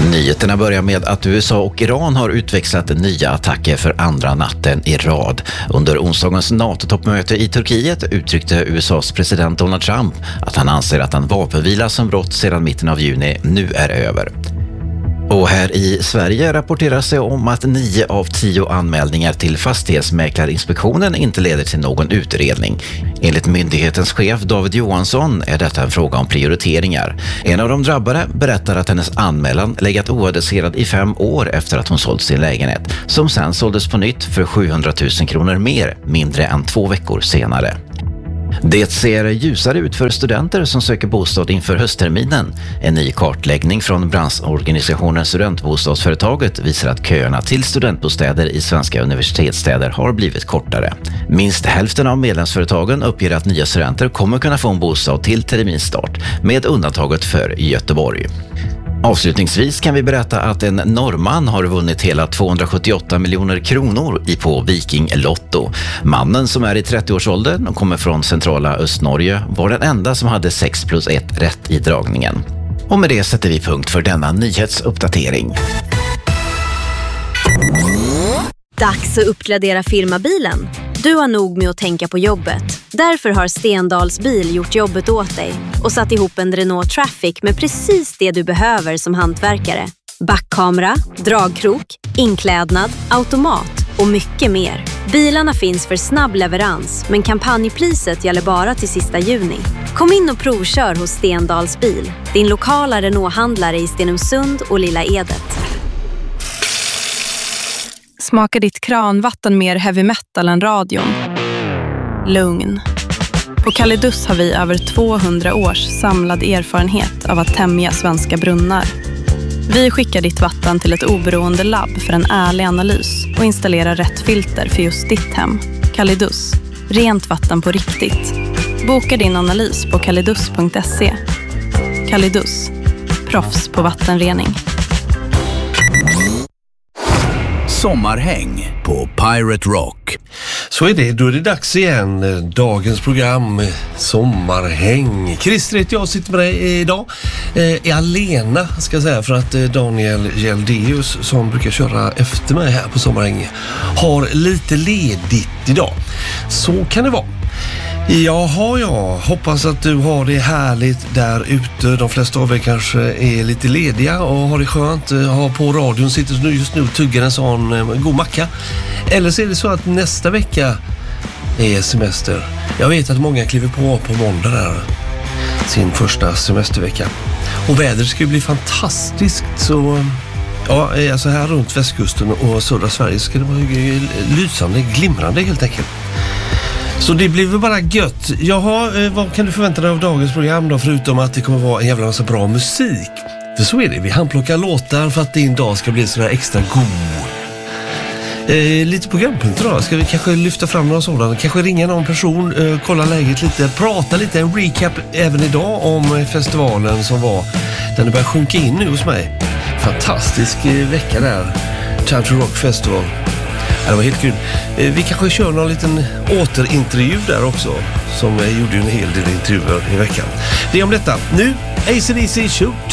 Nyheterna börjar med att USA och Iran har utväxlat nya attacker för andra natten i rad. Under onsdagens NATO-toppmöte i Turkiet uttryckte USAs president Donald Trump att han anser att en vapenvila som rått sedan mitten av juni nu är över. Och här i Sverige rapporteras det om att 9 av 10 anmälningar till Fastighetsmäklarinspektionen inte leder till någon utredning. Enligt myndighetens chef David Johansson är detta en fråga om prioriteringar. En av de drabbade berättar att hennes anmälan legat oadresserad i 5 år efter att hon sålt sin lägenhet, som sen såldes på nytt för 700 000 kronor mer, mindre än 2 veckor senare. Det ser ljusare ut för studenter som söker bostad inför höstterminen. En ny kartläggning från branschorganisationen Studentbostadsföretaget visar att köerna till studentbostäder i svenska universitetsstäder har blivit kortare. Minst hälften av medlemsföretagen uppger att nya studenter kommer kunna få en bostad till terminstart, med undantaget för Göteborg. Avslutningsvis kan vi berätta att en norrman har vunnit hela 278 miljoner kronor på Viking Lotto. Mannen, som är i 30-årsåldern och kommer från centrala Östnorge, var den enda som hade 6+1 rätt i dragningen. Och med det sätter vi punkt för denna nyhetsuppdatering. Dags att uppgradera firmabilen. Du har nog med att tänka på jobbet. Därför har Stendals bil gjort jobbet åt dig och satt ihop en Renault Traffic med precis det du behöver som hantverkare. Backkamera, dragkrok, inklädnad, automat och mycket mer. Bilarna finns för snabb leverans, men kampanjpriset gäller bara till sista juni. Kom in och provkör hos Stendals bil, din lokala Renault-handlare i Stenungsund och Lilla Edet. Smakar ditt kranvatten mer heavy metal än radion? Lugn. På Kalidus har vi över 200 års samlad erfarenhet av att tämja svenska brunnar. Vi skickar ditt vatten till ett oberoende labb för en ärlig analys och installerar rätt filter för just ditt hem. Kalidus. Rent vatten på riktigt. Boka din analys på kalidus.se. Kalidus. Proffs på vattenrening. Sommarhäng på Pirate Rock. Så är det, då är det dags igen. Dagens program, Sommarhäng. Christer heter jag, sitter med dig idag. Är alena, ska jag säga, för att Daniel Geldeus, som brukar köra efter mig här på Sommarhäng, har lite ledigt idag. Så kan det vara. Jaha, jag hoppas att du har det härligt där ute. De flesta av er kanske är lite lediga och har det skönt. Har på radion, sitter just nu och tuggar en sån god macka. Eller så är det så att nästa vecka är semester. Jag vet att många kliver på måndag där, sin första semestervecka. Och vädret ska ju bli fantastiskt, så ja, alltså här runt västkusten och södra Sverige ska det vara lysande, glimrande helt enkelt. Så det blir väl bara gött. Jaha, vad kan du förvänta dig av dagens program då, förutom att det kommer vara en jävla massa bra musik? För så är det, vi handplockar låtar för att din dag ska bli sådär extra god. Lite programpunkter då, ska vi kanske lyfta fram några sådana, kanske ringa någon person, kolla läget lite, prata lite, en recap även idag om festivalen som var, den börjar sjunka in nu hos mig. Fantastisk vecka där, Time to Rock Festival. Det var helt kul. Vi kanske kör någon liten återintervju där också, som gjorde en hel del intervjuer i veckan. Det är om detta. Nu, AC/DC Shoot.